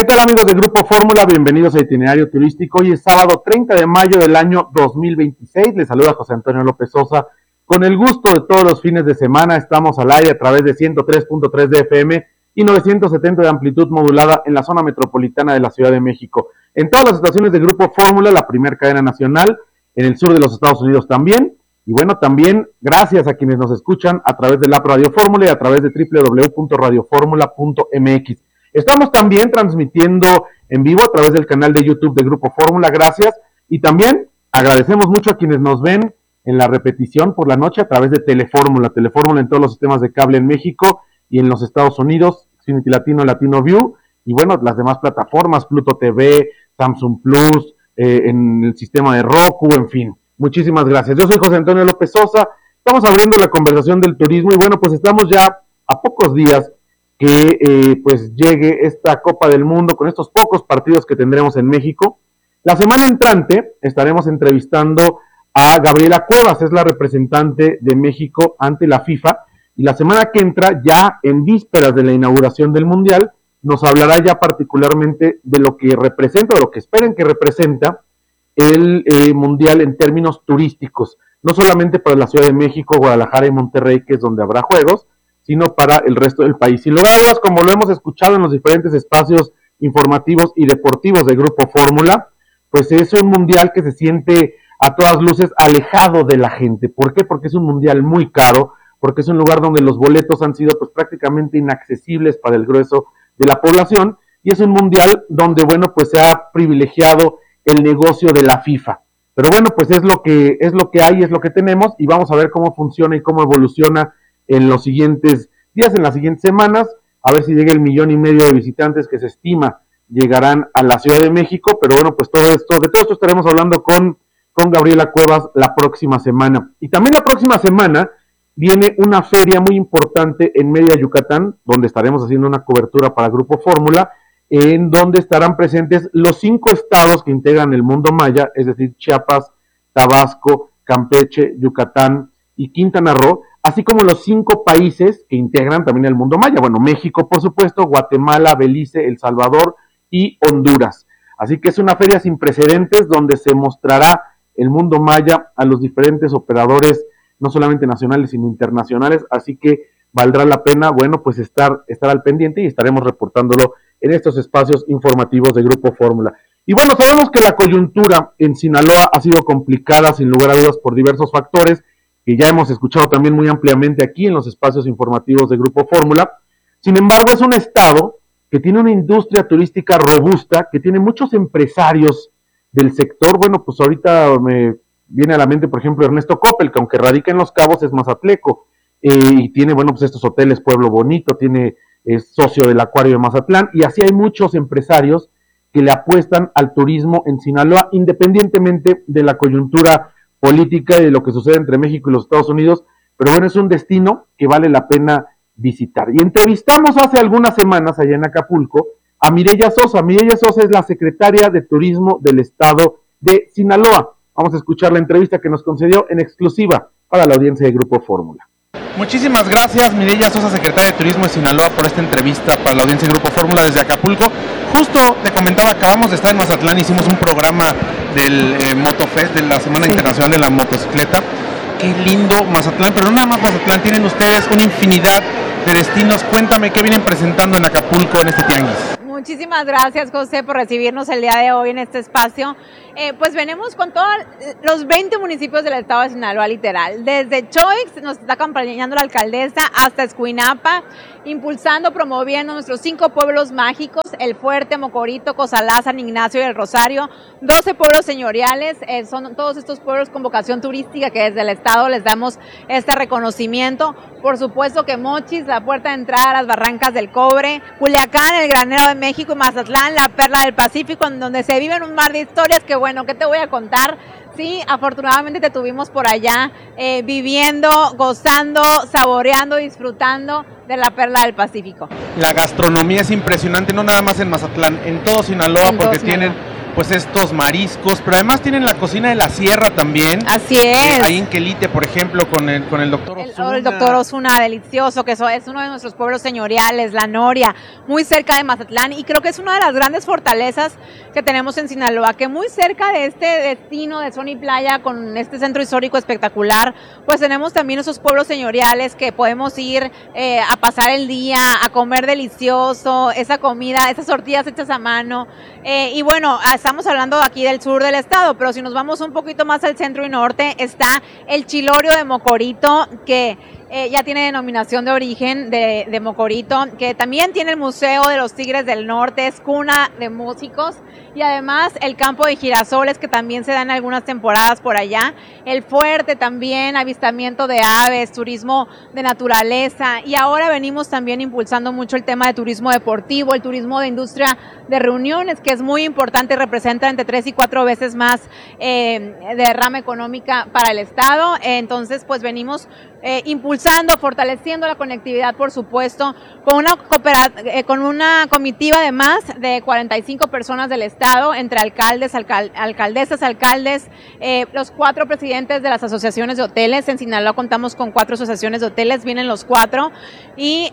tal amigos de Grupo Fórmula? Bienvenidos a Itinerario Turístico. Hoy es sábado 30 de mayo del año 2026. Les saluda José Antonio López Sosa. Con el gusto de todos los fines de semana estamos al aire a través de 103.3 de FM y 970 de amplitud modulada en la zona metropolitana de la Ciudad de México. En todas las estaciones de Grupo Fórmula, la primera cadena nacional, en el sur de los Estados Unidos también. Y bueno, también gracias a quienes nos escuchan a través de la app Radio Fórmula y a través de www.radioformula.mx. Estamos también transmitiendo en vivo a través del canal de YouTube de Grupo Fórmula, gracias. Y también agradecemos mucho a quienes nos ven en la repetición por la noche a través de Telefórmula en todos los sistemas de cable en México y en los Estados Unidos, Xfinity Latino, Latino View, y bueno, las demás plataformas, Pluto TV, Samsung Plus, en el sistema de Roku, en fin. Muchísimas gracias. Yo soy José Antonio López Sosa, estamos abriendo la conversación del turismo y bueno, pues estamos ya a pocos días que pues llegue esta Copa del Mundo con estos pocos partidos que tendremos en México. La semana entrante estaremos entrevistando a Gabriela Cuevas, es la representante de México ante la FIFA, y la semana que entra, ya en vísperas de la inauguración del Mundial, nos hablará ya particularmente de lo que representa, de lo que esperen que representa el Mundial en términos turísticos, no solamente para la Ciudad de México, Guadalajara y Monterrey, que es donde habrá juegos, sino para el resto del país. Sin lugar a dudas, como lo hemos escuchado en los diferentes espacios informativos y deportivos de Grupo Fórmula, pues es un mundial que se siente a todas luces alejado de la gente. ¿Por qué? Porque es un mundial muy caro, porque es un lugar donde los boletos han sido pues prácticamente inaccesibles para el grueso de la población, y es un mundial donde, bueno, pues se ha privilegiado el negocio de la FIFA. Pero bueno, pues es lo que hay, es lo que tenemos, y vamos a ver cómo funciona y cómo evoluciona en los siguientes días, en las siguientes semanas, a ver si llega el 1.5 millones de visitantes que se estima llegarán a la Ciudad de México. Pero bueno, pues de todo esto estaremos hablando con Gabriela Cuevas la próxima semana. Y también la próxima semana viene una feria muy importante en Mérida, Yucatán, donde estaremos haciendo una cobertura para Grupo Fórmula, en donde estarán presentes los 5 estados que integran el mundo maya, es decir, Chiapas, Tabasco, Campeche, Yucatán y Quintana Roo, así como los 5 países que integran también el mundo maya. Bueno, México, por supuesto, Guatemala, Belice, El Salvador y Honduras. Así que es una feria sin precedentes donde se mostrará el mundo maya a los diferentes operadores, no solamente nacionales, sino internacionales. Así que valdrá la pena, bueno, pues estar al pendiente, y estaremos reportándolo en estos espacios informativos de Grupo Fórmula. Y bueno, sabemos que la coyuntura en Sinaloa ha sido complicada, sin lugar a dudas, por diversos factores, que ya hemos escuchado también muy ampliamente aquí en los espacios informativos de Grupo Fórmula. Sin embargo, es un estado que tiene una industria turística robusta, que tiene muchos empresarios del sector. Bueno, pues ahorita me viene a la mente, por ejemplo, Ernesto Coppel, que aunque radica en Los Cabos, es mazatleco, y tiene, bueno, pues estos hoteles Pueblo Bonito, es socio del Acuario de Mazatlán, y así hay muchos empresarios que le apuestan al turismo en Sinaloa, independientemente de la coyuntura política y de lo que sucede entre México y los Estados Unidos. Pero bueno, es un destino que vale la pena visitar. Y entrevistamos hace algunas semanas allá en Acapulco a Mireya Sosa. Mireya Sosa es la secretaria de Turismo del estado de Sinaloa. Vamos a escuchar la entrevista que nos concedió en exclusiva para la audiencia de Grupo Fórmula. Muchísimas gracias, Mireya Sosa, secretaria de Turismo de Sinaloa, por esta entrevista para la audiencia de Grupo Fórmula desde Acapulco. Justo te comentaba, acabamos de estar en Mazatlán, hicimos un programa del Motofest, de la Semana Internacional de la Motocicleta. Qué lindo Mazatlán, pero no nada más Mazatlán, tienen ustedes una infinidad de destinos. Cuéntame, ¿qué vienen presentando en Acapulco en este tianguis? Muchísimas gracias, José, por recibirnos el día de hoy en este espacio. Pues venimos con todos los 20 municipios del estado de Sinaloa, literal. Desde Choix, nos está acompañando la alcaldesa, hasta Escuinapa, impulsando, promoviendo nuestros 5 pueblos mágicos: El Fuerte, Mocorito, Cozalá, San Ignacio y El Rosario. 12 pueblos señoriales, son todos estos pueblos con vocación turística que desde el estado les damos este reconocimiento. Por supuesto que Mochis, la puerta de entrada a las Barrancas del Cobre, Culiacán, el Granero de México, y Mazatlán, la Perla del Pacífico, en donde se viven un mar de historias que, bueno, ¿qué te voy a contar? Sí, afortunadamente te tuvimos por allá, viviendo, gozando, saboreando, disfrutando de la Perla del Pacífico. La gastronomía es impresionante, no nada más en Mazatlán, en todo Sinaloa, porque tienen pues estos mariscos, pero además tienen la cocina de la sierra también. Así es. Ahí en Quelite, por ejemplo, con el doctor el doctor Osuna, delicioso, que eso es uno de nuestros pueblos señoriales, La Noria, muy cerca de Mazatlán, y creo que es una de las grandes fortalezas que tenemos en Sinaloa, que muy cerca de este destino de Sol y Playa, con este centro histórico espectacular, pues tenemos también esos pueblos señoriales que podemos ir a pasar el día, a comer delicioso, esa comida, esas tortillas hechas a mano, y bueno, estamos hablando aquí del sur del estado, pero si nos vamos un poquito más al centro y norte, está el Chilorio de Mocorito, que ya tiene denominación de origen de Mocorito, que también tiene el Museo de los Tigres del Norte, es cuna de músicos, y además el campo de girasoles, que también se da en algunas temporadas por allá, el fuerte también, avistamiento de aves, turismo de naturaleza, y ahora venimos también impulsando mucho el tema de turismo deportivo, el turismo de industria de reuniones, que es muy importante, representa entre 3 y 4 veces más derrama económica para el estado. Entonces pues venimos impulsando, fortaleciendo la conectividad, por supuesto, con una comitiva de más de 45 personas del estado, entre alcaldes, alcaldesas, alcaldes, los 4 presidentes de las asociaciones de hoteles. En Sinaloa contamos con 4 asociaciones de hoteles, vienen los 4, y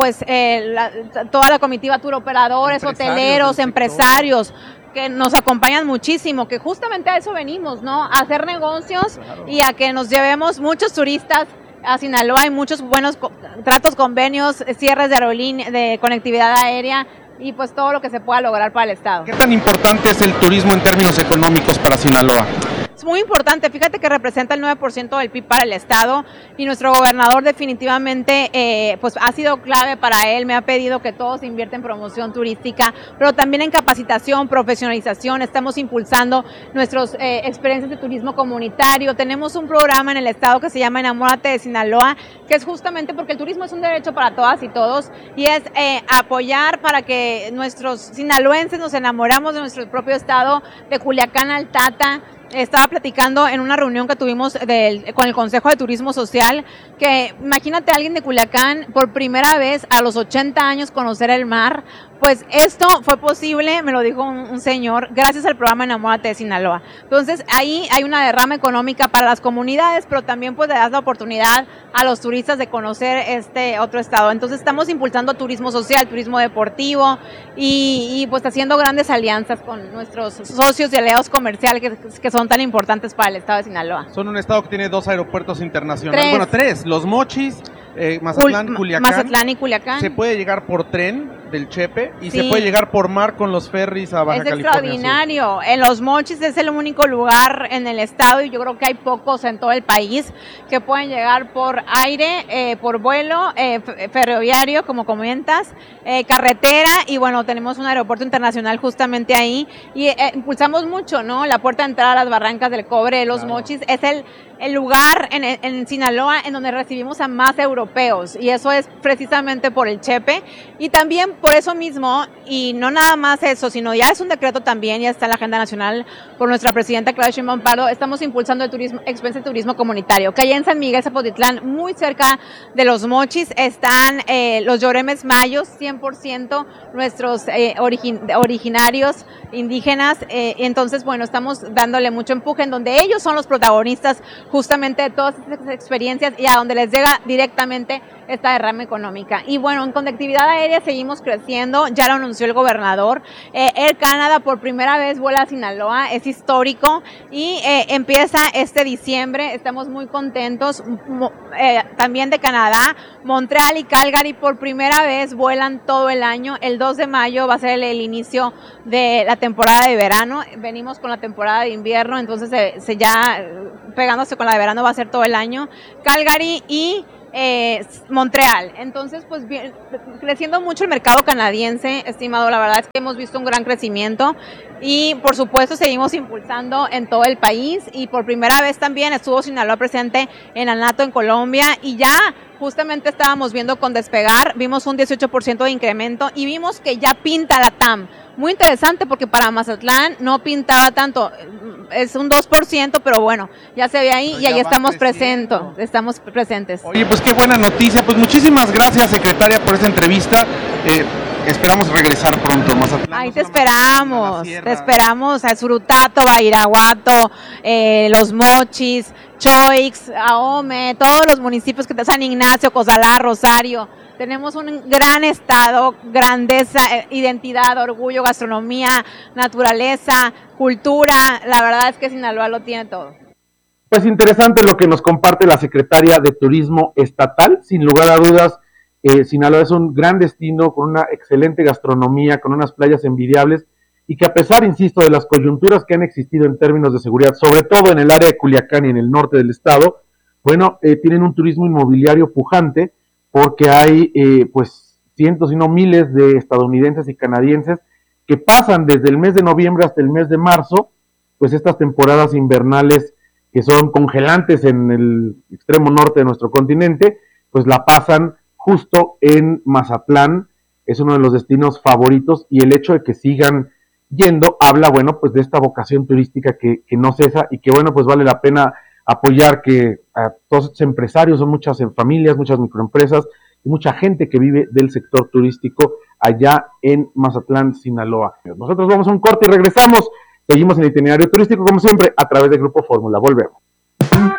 toda la comitiva, turoperadores, hoteleros, empresarios, que nos acompañan muchísimo, que justamente a eso venimos, ¿no? A hacer negocios, claro, y a que nos llevemos muchos turistas a Sinaloa. Hay muchos buenos tratos, convenios, cierres de aerolínea, de conectividad aérea, y pues todo lo que se pueda lograr para el estado. ¿Qué tan importante es el turismo en términos económicos para Sinaloa? Es muy importante, fíjate que representa el 9% del PIB para el estado, y nuestro gobernador definitivamente pues ha sido clave para él. Me ha pedido que todos inviertan en promoción turística, pero también en capacitación, profesionalización. Estamos impulsando nuestras experiencias de turismo comunitario. Tenemos un programa en el estado que se llama Enamórate de Sinaloa, que es justamente porque el turismo es un derecho para todas y todos, y es apoyar para que nuestros sinaloenses nos enamoramos de nuestro propio estado, de Culiacán al Tata. Estaba platicando en una reunión que tuvimos con el Consejo de Turismo Social, que imagínate a alguien de Culiacán por primera vez a los 80 años conocer el mar. Pues esto fue posible, me lo dijo un señor, gracias al programa Enamórate de Sinaloa. Entonces ahí hay una derrama económica para las comunidades, pero también pues le das la oportunidad a los turistas de conocer este otro estado. Entonces estamos impulsando turismo social, turismo deportivo, y pues haciendo grandes alianzas con nuestros socios y aliados comerciales que son tan importantes para el estado de Sinaloa. Son un estado que tiene 2 aeropuertos internacionales. Bueno, 3, Los Mochis, Mazatlán y Culiacán. Se puede llegar por tren del Chepe y sí, se puede llegar por mar con los ferries a Baja California. Es extraordinario. En Los Mochis es el único lugar en el estado, y yo creo que hay pocos en todo el país que pueden llegar por aire, por vuelo, ferroviario, como comentas, carretera, y bueno, tenemos un aeropuerto internacional justamente ahí, y impulsamos mucho, ¿no? La puerta de entrada a las Barrancas del Cobre de Los claro. Mochis es el lugar en Sinaloa en donde recibimos a más europeos, y eso es precisamente por el Chepe, y también por eso mismo, y no nada más eso, sino ya es un decreto también, ya está en la agenda nacional por nuestra presidenta Claudia Sheinbaum Pardo. Estamos impulsando el turismo, experiencia de turismo comunitario, que allá en San Miguel Zapotitlán, muy cerca de Los Mochis, están los Lloremes Mayos, 100% nuestros originarios indígenas. Entonces, bueno, estamos dándole mucho empuje, en donde ellos son los protagonistas justamente de todas estas experiencias, y a donde les llega directamente esta derrama económica. Y bueno, en conectividad aérea seguimos creciendo, ya lo anunció el gobernador. Air Canada por primera vez vuela a Sinaloa, es histórico, y empieza este diciembre. Estamos muy contentos. También de Canadá, Montreal y Calgary por primera vez vuelan todo el año. El 2 de mayo va a ser el inicio de la temporada de verano. Venimos con la temporada de invierno, entonces ya pegándose con la de verano va a ser todo el año. Calgary y Montreal. Entonces, pues creciendo mucho el mercado canadiense, estimado. La verdad es que hemos visto un gran crecimiento, y por supuesto seguimos impulsando en todo el país, y por primera vez también estuvo Sinaloa presente en ANATO en Colombia, y ya justamente estábamos viendo con Despegar, vimos un 18% de incremento, y vimos que ya pinta la TAM. Muy interesante, porque para Mazatlán no pintaba tanto, es un 2%, pero bueno, ya se ve ahí, pero y ahí estamos presentes. Oye, pues qué buena noticia. Pues muchísimas gracias, secretaria, por esta entrevista. esperamos regresar pronto. Mazatlán. Ahí te esperamos a Surutato, Badiraguato, Los Mochis, Choix, Ahome, todos los municipios que San Ignacio, Cozalá, Rosario. Tenemos un gran estado, grandeza, identidad, orgullo, gastronomía, naturaleza, cultura. La verdad es que Sinaloa lo tiene todo. Pues interesante lo que nos comparte la secretaria de Turismo Estatal. Sin lugar a dudas, Sinaloa es un gran destino con una excelente gastronomía, con unas playas envidiables y que a pesar, insisto, de las coyunturas que han existido en términos de seguridad, sobre todo en el área de Culiacán y en el norte del estado, bueno, tienen un turismo inmobiliario pujante porque hay pues cientos y no miles de estadounidenses y canadienses que pasan desde el mes de noviembre hasta el mes de marzo, pues estas temporadas invernales que son congelantes en el extremo norte de nuestro continente, pues la pasan justo en Mazatlán. Es uno de los destinos favoritos y el hecho de que sigan yendo habla, bueno, pues de esta vocación turística que no cesa y que, bueno, pues vale la pena apoyar que a todos estos empresarios, son muchas familias, muchas microempresas y mucha gente que vive del sector turístico allá en Mazatlán, Sinaloa. Nosotros vamos a un corte y regresamos. Seguimos en el itinerario turístico, como siempre, a través del Grupo Fórmula. Volvemos.